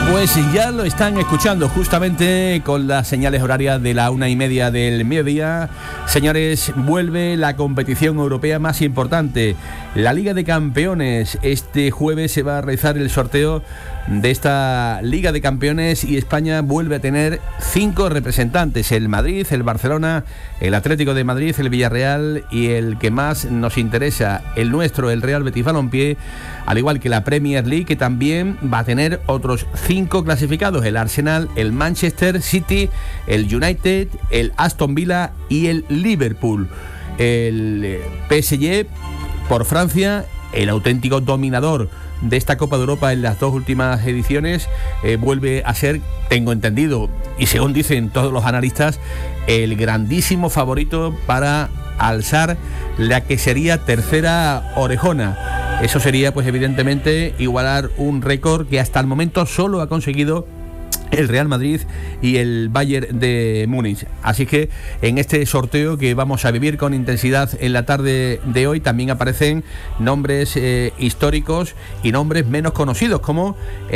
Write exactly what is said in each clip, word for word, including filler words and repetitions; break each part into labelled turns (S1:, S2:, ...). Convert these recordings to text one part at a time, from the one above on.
S1: Pues ya lo están escuchando justamente con las señales horarias de la una y media del mediodía. Señores, vuelve la competición europea más importante, la Liga de Campeones. Este jueves se va a realizar el sorteo de esta Liga de Campeones y España vuelve a tener cinco representantes: el Madrid, el Barcelona, el Atlético de Madrid, el Villarreal y el que más nos interesa, el nuestro, el Real Betis Balompié, al igual que la Premier League, que también va a tener otros cinco clasificados: el Arsenal, el Manchester City, el United, el Aston Villa y el Liverpool. El P S G por Francia, el auténtico dominador de esta Copa de Europa en las dos últimas ediciones, eh, vuelve a ser, tengo entendido, y según dicen todos los analistas, el grandísimo favorito para alzar la que sería tercera orejona. Eso sería, pues evidentemente, igualar un récord que hasta el momento solo ha conseguido el Real Madrid y el Bayern de Múnich. Así que en este sorteo que vamos a vivir con intensidad en la tarde de hoy también aparecen nombres eh, históricos y nombres menos conocidos, como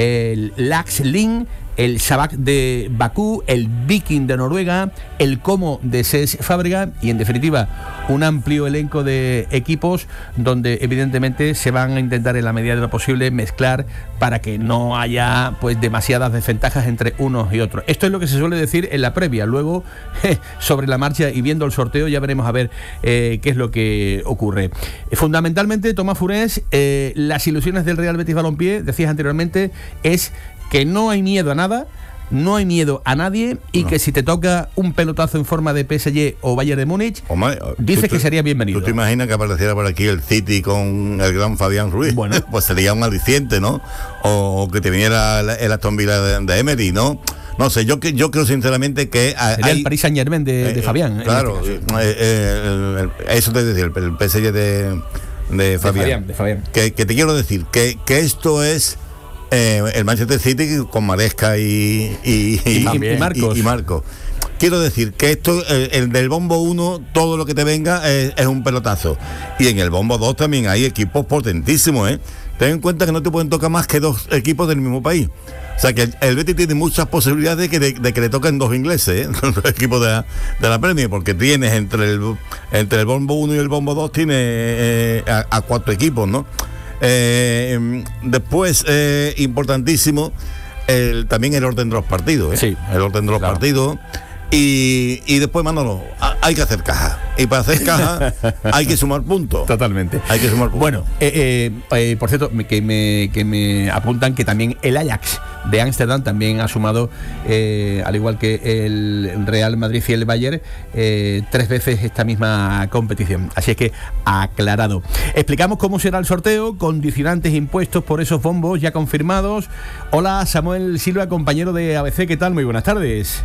S1: el Lax Lin, el Shabak de Bakú, el Viking de Noruega, el Como de Cesc Fábregas y, en definitiva, un amplio elenco de equipos donde evidentemente se van a intentar en la medida de lo posible mezclar para que no haya pues demasiadas desventajas entre unos y otros. Esto es lo que se suele decir en la previa. Luego, je, sobre la marcha y viendo el sorteo, ya veremos a ver eh, qué es lo que ocurre. Fundamentalmente, Tomás Furés, eh, las ilusiones del Real Betis Balompié, decías anteriormente, es que no hay miedo a nada, no hay miedo a nadie y no. Que si te toca un pelotazo en forma de P S G o Bayern de Múnich, Omar, dices que sería bienvenido.
S2: ¿Tú te imaginas que apareciera por aquí el City con el gran Fabián Ruiz? Bueno, pues sería un aliciente, ¿no? O que te viniera el Aston Villa de, de Emery, ¿no? No sé, yo yo creo sinceramente que hay,
S1: sería el Paris Saint-Germain de,
S2: eh,
S1: de Fabián.
S2: Claro, este eh, eh, el, el, eso te decía, el, el P S G de, de Fabián. De Fabián, de Fabián. Que, que te quiero decir que, que esto es Eh, el Manchester City con Maresca y, y, y, y, y Marcos. Y, y Marcos. Quiero decir que esto, el, el del bombo uno, todo lo que te venga es, es un pelotazo. Y en el bombo dos también hay equipos potentísimos, ¿eh? Ten en cuenta que no te pueden tocar más que dos equipos del mismo país. O sea que el, el Betis tiene muchas posibilidades de que, de, de que le toquen dos ingleses, ¿eh? Dos equipos de la, de la Premier, porque tienes entre el, entre el bombo uno y el bombo dos, tienes eh, a, a cuatro equipos, ¿no? Eh, después, eh, importantísimo, el, también el orden de los partidos, ¿eh? Sí, el orden de los claro. partidos. Y, y después, Manolo, hay que hacer caja. Y para hacer caja hay que sumar puntos.
S1: Totalmente.
S2: Hay que sumar puntos.
S1: Bueno, eh, eh, eh, por cierto, que me, que me apuntan que también el Ajax de Ámsterdam también ha sumado, eh, al igual que el Real Madrid y el Bayern, eh, tres veces esta misma competición. Así es que aclarado. Explicamos cómo será el sorteo, condicionantes impuestos por esos bombos ya confirmados. Hola, Samuel Silva, compañero de A B C, ¿qué tal? Muy buenas tardes.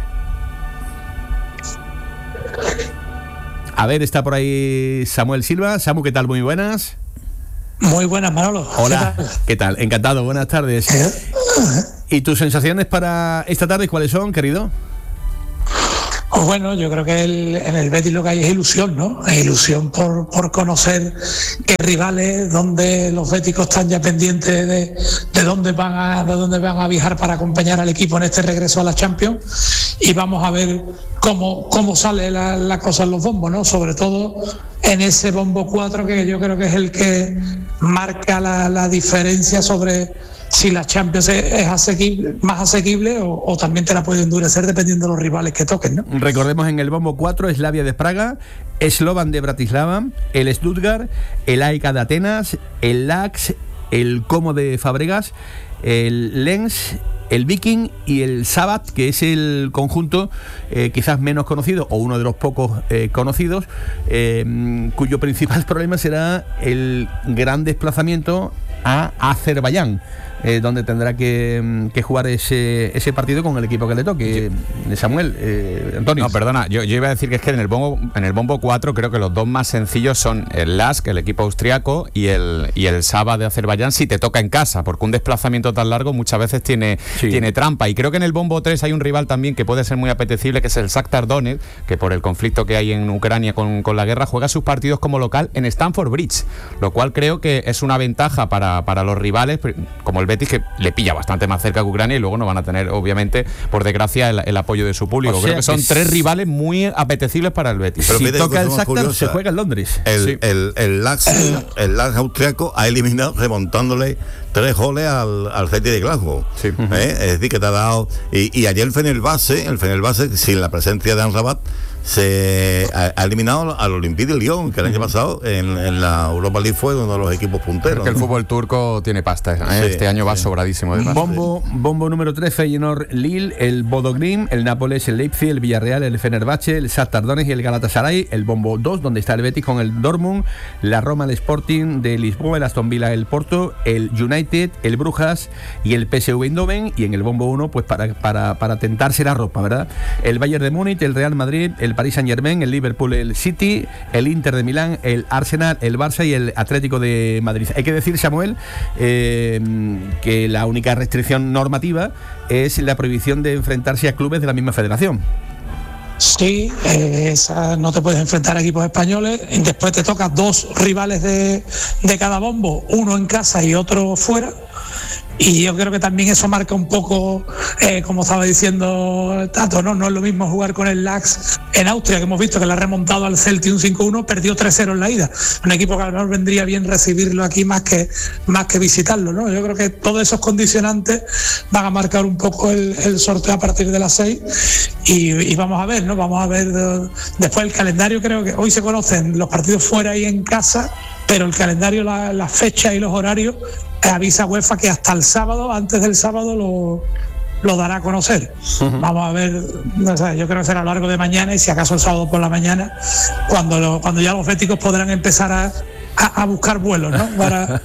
S1: A ver, está por ahí Samuel Silva. Samu, ¿qué tal? Muy buenas.
S3: Muy buenas, Manolo.
S1: Hola, ¿qué tal? ¿Qué tal? Encantado, buenas tardes. ¿Y tus sensaciones para esta tarde cuáles son, querido?
S3: Pues bueno, yo creo que el, en el Betis lo que hay es ilusión, ¿no? Es ilusión por, por conocer qué rivales, donde los béticos están ya pendientes de, de dónde van a, de dónde van a viajar para acompañar al equipo en este regreso a la Champions, y vamos a ver cómo, cómo sale la, la cosa en los bombos, ¿no? Sobre todo en ese bombo cuatro, que yo creo que es el que marca la, la diferencia sobre si la Champions es, es asequible, más asequible o, o también te la puede endurecer dependiendo de los rivales que toquen, ¿no?
S1: Recordemos, en el bombo cuatro, Slavia de Praga, Slovan de Bratislava, el Stuttgart, el A E K de Atenas, el Lax, el Como de Fábregas, el Lens, el Viking y el Sabat, que es el conjunto eh, quizás menos conocido o uno de los pocos eh, conocidos, eh, cuyo principal problema será el gran desplazamiento a Azerbaiyán, eh, donde tendrá que, que jugar ese, ese partido con el equipo que le toque. Sí. Samuel, eh, Antonio.
S4: No, perdona, yo, yo iba a decir que es que en el bombo en el bombo cuatro creo que los dos más sencillos son el Lask, el equipo austriaco, y el y el Saba de Azerbaiyán, si te toca en casa, porque un desplazamiento tan largo muchas veces tiene, sí. tiene trampa. Y creo que en el bombo tres hay un rival también que puede ser muy apetecible, que es el Shakhtar Donetsk, que por el conflicto que hay en Ucrania con, con la guerra, juega sus partidos como local en Stamford Bridge, lo cual creo que es una ventaja para para, para los rivales, como el Betis, que le pilla bastante más cerca que Ucrania, y luego no van a tener, obviamente, por desgracia, el, el apoyo de su público. O sea, creo que son que tres rivales muy apetecibles para el Betis.
S1: Pero si toca el Shakhtar, se juega en Londres.
S2: El,
S1: sí.
S2: el, el, Lax, el Lax austriaco ha eliminado remontándole tres goles al, al Celtic de Glasgow. Sí. ¿Eh? Es decir, que te ha dado... Y, y ayer el Fenerbahce, el Fenerbahce, sin la presencia de Amrabat, se ha, ha eliminado al Olympique de Lyon, que el año pasado en, en la Europa League fue uno de los equipos punteros.
S4: Creo que el
S2: ¿no?
S4: fútbol turco tiene pasta, ¿eh? Sí, este año va sí. sobradísimo de pasta.
S1: Bombo, bombo número tres, Feyenoord Lille, el Bodo Glimt, el Nápoles, el Leipzig, el Villarreal, el Fenerbahce, el Shakhtar Donetsk y el Galatasaray. El bombo dos, donde está el Betis con el Dortmund, la Roma, el Sporting de Lisboa, el Aston Villa, el Porto, el United, el Brujas y el P S V Eindhoven. Y en el bombo uno, pues para, para, para tentarse la ropa, ¿verdad? El Bayern de Múnich, el Real Madrid, el Paris Saint-Germain, el Liverpool, el City, el Inter de Milán, el Arsenal, el Barça y el Atlético de Madrid. Hay que decir, Samuel, eh, que la única restricción normativa es la prohibición de enfrentarse a clubes de la misma federación.
S3: Sí, eh, esa, no te puedes enfrentar a equipos españoles. Después te toca dos rivales de, de cada bombo, uno en casa y otro fuera. Y yo creo que también eso marca un poco, eh, como estaba diciendo Tato, ¿no? No es lo mismo jugar con el Lax en Austria, que hemos visto que le ha remontado al Celtic un cinco uno, perdió tres cero en la ida. Un equipo que a lo mejor vendría bien recibirlo aquí más que más que visitarlo, ¿no? Yo creo que todos esos condicionantes van a marcar un poco el, el sorteo a partir de las seis y, y vamos a ver, ¿no? Vamos a ver uh, después el calendario. Creo que hoy se conocen los partidos fuera y en casa, pero el calendario, la, las fechas y los horarios, eh, avisa UEFA que hasta el sábado, antes del sábado, lo, lo dará a conocer. Uh-huh. Vamos a ver, no sé, yo creo que será a lo largo de mañana y si acaso el sábado por la mañana, cuando, lo, cuando ya los béticos podrán empezar a, a, a buscar vuelos, ¿no? Para...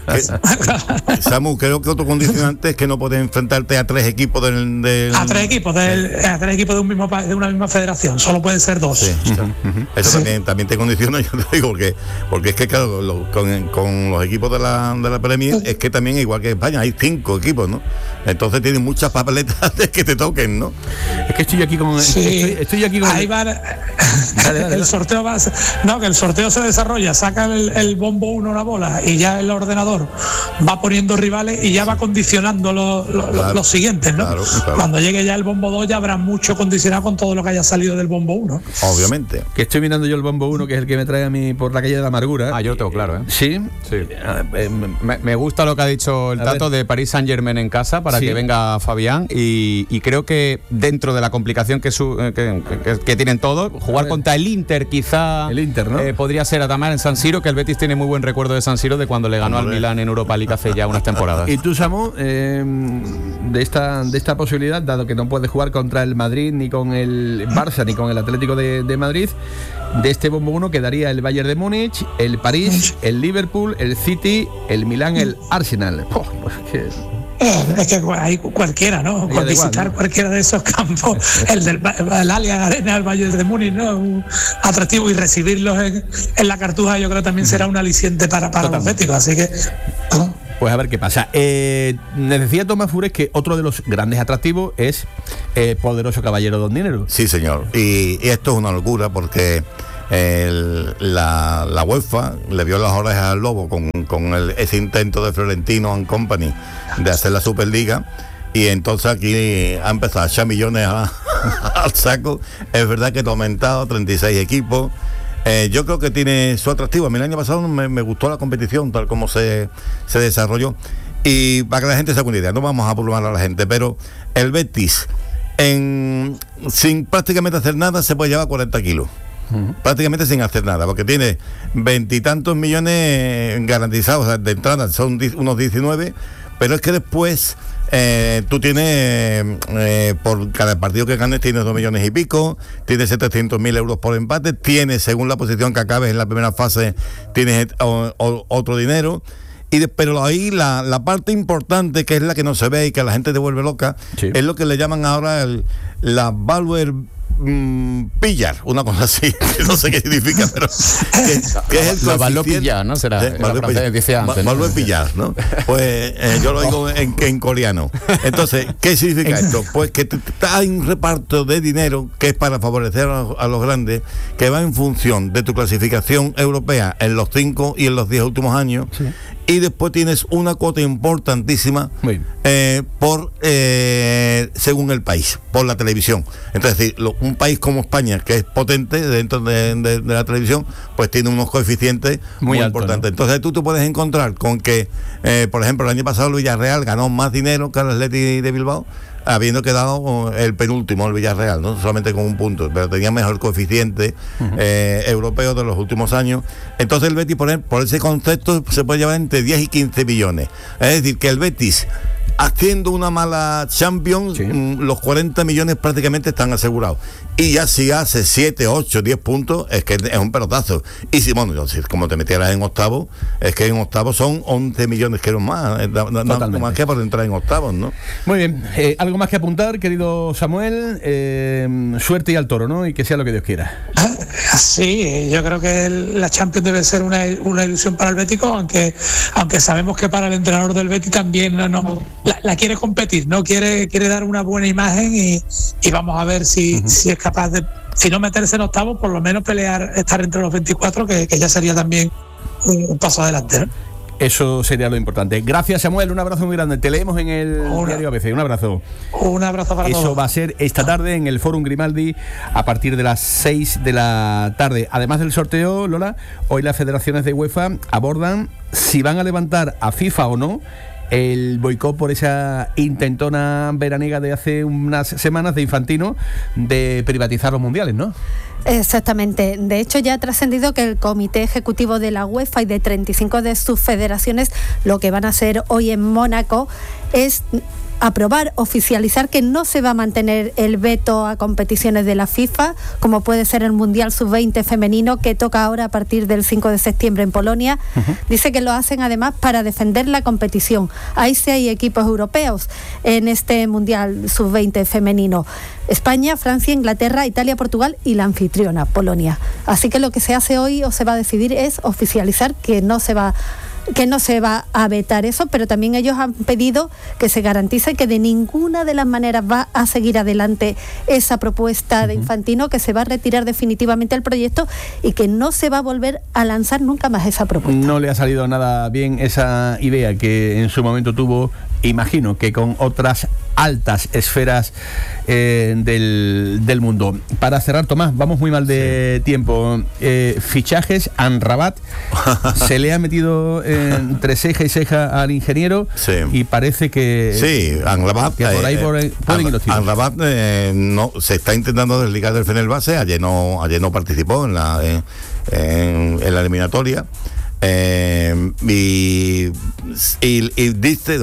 S2: Samu, creo que otro condicionante es que no puedes enfrentarte a tres equipos del... del...
S3: A tres equipos, del, a tres equipos de, un mismo, de una misma federación, solo pueden ser dos.
S2: Sí, uh-huh. Uh-huh. Eso sí. también, también te condiciona, yo te digo, porque, porque es que claro, lo, con, con los equipos de la, de la Premier, es que también, igual que España, hay cinco equipos, ¿no? Entonces tienen muchas papeletas de que te toquen, ¿no?
S1: Es que estoy aquí con...
S3: Sí.
S1: Estoy, estoy aquí con...
S3: Ahí va... Dale, dale, el sorteo va... No, que el sorteo se desarrolla, saca el, el bombo uno una bola y ya el ordenador va poniendo rivales y ya va condicionando lo, lo, claro, los siguientes, ¿no? Claro, claro. Cuando llegue ya el bombo dos ya habrá mucho condicionado con todo lo que haya salido del bombo uno.
S2: Obviamente.
S1: Que estoy mirando yo el bombo uno, que es el que me trae a mí por la calle de la amargura.
S4: Ah, yo lo tengo claro, ¿eh?
S1: Sí.
S4: Sí. Eh, me, me gusta lo que ha dicho el Tato de Paris Saint-Germain en casa para sí. que venga Fabián y, y creo que dentro de la complicación que, su, que, que, que tienen todos, jugar contra el Inter quizá
S1: el Inter, ¿no?
S4: eh, podría ser Atamar en San Siro, que el Betis tiene muy buen recuerdo de San Siro de cuando le ganó al Milán en Europa League hace ya unas temporadas.
S1: ¿Y tú, Samu, eh, de esta de esta posibilidad, dado que no puedes jugar contra el Madrid, ni con el Barça, ni con el Atlético de, de Madrid, de este bombo uno quedaría el Bayern de Múnich, el París, el Liverpool, el City, el Milán, el Arsenal? Oh, pues que...
S3: Es que hay cualquiera, ¿no? Por visitar igual, ¿no? cualquiera de esos campos, el del el Allianz Arena, el Bayern de Múnich, ¿no? Un atractivo, y recibirlos en, en la Cartuja, yo creo que también será un aliciente para, para los béticos, así que... ¿no?
S1: Pues a ver qué pasa. Eh, les decía Tomás Fures que otro de los grandes atractivos es el poderoso caballero Don Dinero.
S2: Sí, señor. Y, y esto es una locura porque... El, la, la UEFA le vio las orejas al lobo con, con el, ese intento de Florentino and Company de hacer la Superliga, y entonces aquí ha empezado a echar millones a, al saco. Es verdad que ha aumentado treinta y seis equipos. Eh, yo creo que tiene su atractivo. A mí el año pasado me, me gustó la competición tal como se, se desarrolló, y para que la gente se haga una idea, no vamos a abrumar a la gente, pero el Betis en, sin prácticamente hacer nada se puede llevar cuarenta kilos. Prácticamente sin hacer nada, porque tiene veintitantos millones garantizados, o sea, de entrada son unos diecinueve, pero es que después eh, tú tienes eh, por cada partido que ganes tienes dos millones y pico, tienes setecientos mil euros por empate, tienes, según la posición que acabes en la primera fase, tienes o, o, otro dinero. Y de, pero ahí la, la parte importante, que es la que no se ve y que la gente te vuelve loca, sí. es lo que le llaman ahora el, la Value mmm, pillar, una cosa así, no sé qué significa, pero que, que es el
S4: coeficiente. Pillar, ¿no? Será
S2: eh, francés, dice antes. Malvo pillar, ¿no? Pues eh, yo lo digo en, en coreano. Entonces, ¿qué significa esto? Pues que hay un reparto de dinero que es para favorecer a, a los grandes, que va en función de tu clasificación europea en los cinco y en los diez últimos años. Sí. Y después tienes una cuota importantísima eh, por eh, según el país, por la televisión. Entonces, lo, un país como España, que es potente dentro de, de, de la televisión, pues tiene unos coeficientes muy, muy alto, importantes. ¿No? Entonces, tú te puedes encontrar con que, eh, por ejemplo, el año pasado el Villarreal ganó más dinero que el Athletic de Bilbao, habiendo quedado el penúltimo, el Villarreal, ¿no? Solamente con un punto, pero tenía mejor coeficiente uh-huh. eh, europeo de los últimos años. Entonces el Betis, por, por ese concepto, se puede llevar entre diez y quince millones. Es decir, que el Betis, haciendo una mala Champions, sí. mmm, los cuarenta millones prácticamente están asegurados. Y ya si hace siete, ocho, diez puntos, es que es un pelotazo. Y si, bueno, si, como te metieras en octavo, es que en octavo son once millones que eran más, no, no más que por entrar en octavos, ¿no?
S1: Muy bien, eh, algo más que apuntar, querido Samuel, eh, suerte y al toro, ¿no? Y que sea lo que Dios quiera.
S3: Sí, yo creo que el, la Champions debe ser una, una ilusión para el Bético, aunque aunque sabemos que para el entrenador del Betis también no, no la, la quiere competir, no quiere quiere dar una buena imagen y, y vamos a ver si, uh-huh. si es capaz de, si no meterse en octavos, por lo menos pelear, estar entre los veinticuatro, que, que ya sería también un, un paso adelante, ¿no?
S1: Eso sería lo importante. Gracias, Samuel, un abrazo muy grande. Te leemos en el una, diario A B C. Un abrazo.
S3: Un abrazo para
S1: Eso
S3: todos.
S1: Eso va a ser esta tarde en el Fórum Grimaldi a partir de las seis de la tarde. Además del sorteo, Lola, hoy las federaciones de UEFA abordan si van a levantar a FIFA o no el boicot por esa intentona veraniega de hace unas semanas de Infantino de privatizar los mundiales, ¿no?
S5: Exactamente. De hecho, ya ha trascendido que el Comité Ejecutivo de la UEFA y de treinta y cinco de sus federaciones lo que van a hacer hoy en Mónaco es aprobar, oficializar que no se va a mantener el veto a competiciones de la FIFA, como puede ser el Mundial sub veinte femenino, que toca ahora a partir del cinco de septiembre en Polonia. Uh-huh. Dice que lo hacen además para defender la competición. Ahí sí hay equipos europeos en este Mundial sub veinte femenino. España, Francia, Inglaterra, Italia, Portugal y la anfitriona, Polonia. Así que lo que se hace hoy o se va a decidir es oficializar que no se va que no se va a vetar eso, pero también ellos han pedido que se garantice que de ninguna de las maneras va a seguir adelante esa propuesta de Infantino, que se va a retirar definitivamente el proyecto y que no se va a volver a lanzar nunca más esa propuesta.
S1: No le ha salido nada bien esa idea que en su momento tuvo, imagino que con otras altas esferas eh, del, del mundo. Para cerrar, Tomás, vamos muy mal de sí. tiempo. Eh, fichajes, Amrabat se le ha metido entre ceja y ceja al ingeniero sí. y parece que
S2: sí, Amrabat
S1: que por ahí, por ahí pueden ir los tiros.
S2: Amrabat eh, no, se está intentando desligar del Fenerbahce. Ayer no, ayer no participó en la, en, en, en la eliminatoria. Eh, y, y, y dice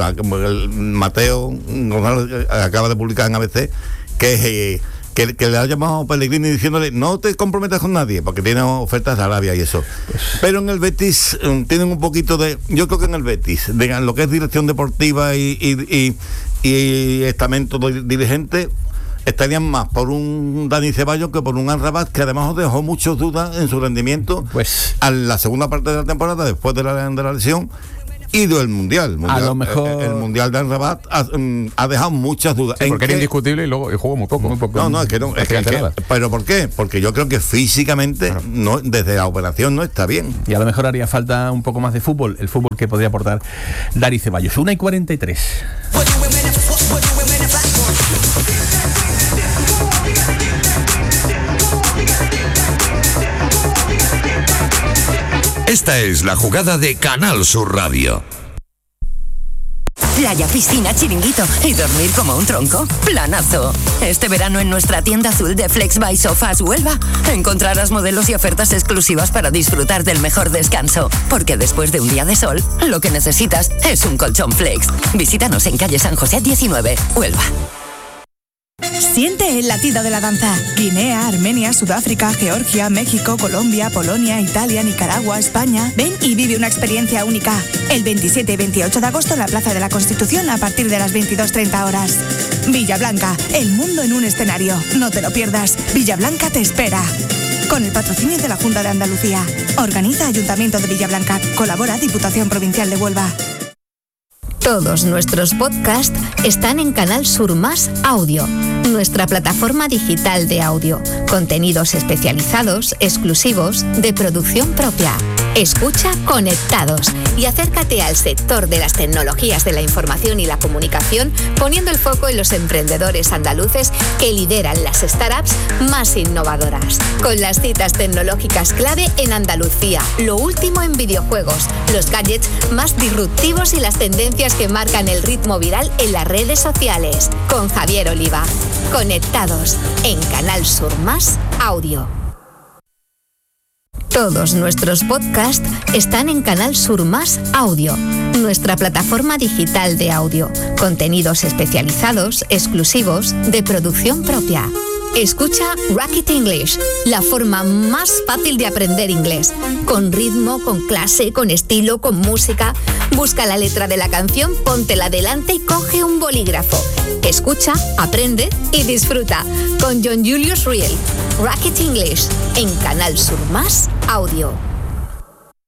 S2: Mateo Gonzalo acaba de publicar en A B C que, eh, que, que le ha llamado a Pellegrini diciéndole no te comprometas con nadie porque tiene ofertas de Arabia y eso, pero en el Betis um, tienen un poquito de, yo creo que en el Betis de lo que es dirección deportiva y, y, y, y estamento dirigente estarían más por un Dani Ceballos que por un Amrabat, que además os dejó muchas dudas en su rendimiento pues a la segunda parte de la temporada después de la, de la lesión y del mundial, mundial
S1: a lo mejor
S2: el, el mundial de Amrabat ha, ha dejado muchas dudas
S4: sí, porque era indiscutible y luego jugó muy poco, muy poco
S2: no, no, es que no es que, es que, pero ¿por qué? Porque yo creo que físicamente claro. no, desde la operación no está bien
S1: y a lo mejor haría falta un poco más de fútbol, el fútbol que podría aportar Dani Ceballos. Una y cuarenta y tres.
S6: Esta es la jugada de Canal Sur Radio.
S7: Playa, piscina, chiringuito y dormir como un tronco. Planazo. Este verano en nuestra tienda azul de Flex by Sofás Huelva encontrarás modelos y ofertas exclusivas para disfrutar del mejor descanso. Porque después de un día de sol, lo que necesitas es un colchón Flex. Visítanos en calle San José diecinueve, Huelva.
S8: Siente el latido de la danza. Guinea, Armenia, Sudáfrica, Georgia, México, Colombia, Polonia, Italia, Nicaragua, España. Ven y vive una experiencia única. El veintisiete y veintiocho de agosto en la Plaza de la Constitución a partir de las veintidós treinta horas. Villablanca, el mundo en un escenario. No te lo pierdas. Villablanca te espera. Con el patrocinio de la Junta de Andalucía. Organiza Ayuntamiento de Villablanca. Colabora Diputación Provincial de Huelva.
S9: Todos nuestros podcasts están en Canal Sur Más Audio, nuestra plataforma digital de audio. Contenidos especializados, exclusivos, de producción propia. Escucha Conectados y acércate al sector de las tecnologías de la información y la comunicación, poniendo el foco en los emprendedores andaluces que lideran las startups más innovadoras. Con las citas tecnológicas clave en Andalucía, lo último en videojuegos, los gadgets más disruptivos y las tendencias que marcan el ritmo viral en las redes sociales. Con Javier Oliva. Conectados en Canal Sur Más Audio. Todos nuestros podcasts están en Canal Sur Más Audio, nuestra plataforma digital de audio. Contenidos especializados, exclusivos, de producción propia. Escucha Rocket English, la forma más fácil de aprender inglés. Con ritmo, con clase, con estilo, con música. Busca la letra de la canción, póntela delante y coge un bolígrafo. Escucha, aprende y disfruta. Con John Julius Reel. Rocket English, en Canal Sur Más Audio.